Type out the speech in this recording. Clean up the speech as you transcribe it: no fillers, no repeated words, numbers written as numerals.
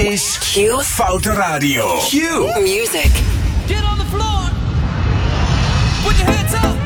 is Q Foute Radio. Q Music. Get on the floor. Put your hands up.